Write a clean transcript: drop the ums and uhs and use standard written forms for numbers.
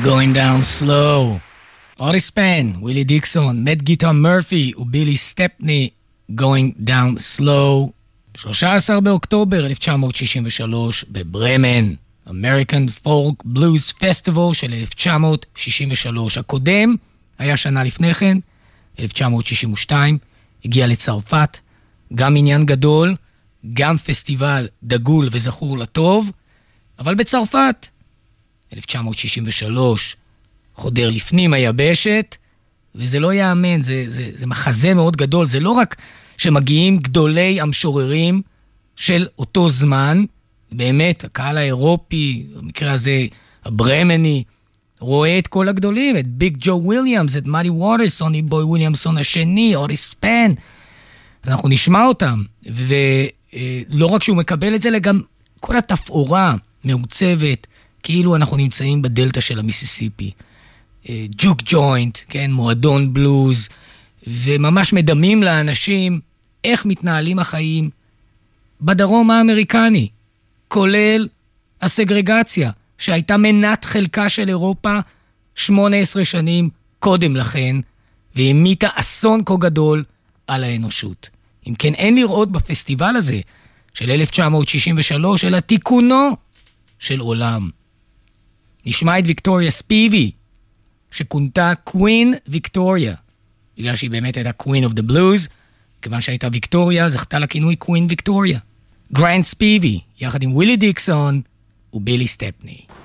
Going Down Slow. אוריס פן, ווילי דיקסון, מט גיטר מרפי ובילי סטפני, Going Down Slow. 13 באוקטובר 1963 בברמן, American Folk Blues Festival של 1963. הקודם היה שנה לפני כן, 1962, הגיע לצרפת, גם עניין גדול, גם פסטיבל דגול וזכור לטוב, אבל בצרפת, 1963, חודר לפנים היבשת, וזה לא יאמן, זה מחזה מאוד גדול, זה לא רק שמגיעים גדולי המשוררים של אותו זמן, באמת, הקהל האירופי, במקרה הזה הברמני, רואה את כל הגדולים, את ביג ג'ו וויליאמס, את מאדי ווטרס, סוני בוי וויליאמסון השני, אוריס פן, אנחנו נשמע אותם, ולא רק שהוא מקבל את זה, אלא גם כל התפאורה מעוצבת, כאילו אנחנו נמצאים בדלטה של המיסיסיפי. ג'וק ג'וינט, כן, מועדון בלוז, וממש מדמים לאנשים איך מתנהלים החיים בדרום האמריקני, כולל הסגרגציה, שהייתה מנת חלקה של אירופה 18 שנים קודם לכן, והמיתה אסון כה גדול על האנושות. אם כן, אין לראות בפסטיבל הזה של 1963, אלא תיקונו של עולם. נשמע את ויקטוריה ספיבי, שכונתה קווין ויקטוריה, בגלל שהיא באמת הייתה קווין אוף דה בלוז, כיוון שהייתה ויקטוריה, זכתה לכינוי קווין ויקטוריה. גרנט ספיבי, יחד עם ווילי דיקסון ובילי סטפני.